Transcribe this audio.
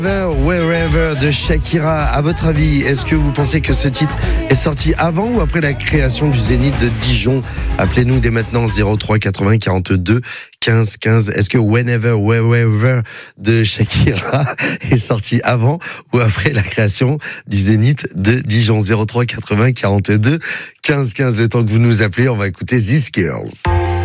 Wherever de Shakira. À votre avis, est-ce que vous pensez que ce titre est sorti avant ou après la création du Zénith de Dijon? Appelez-nous dès maintenant 03 80 42 15 15. Est-ce que Whenever, Wherever de Shakira est sorti avant ou après la création du Zénith de Dijon? 03 80 42 15 15. Le temps que vous nous appelez, on va écouter This Girls.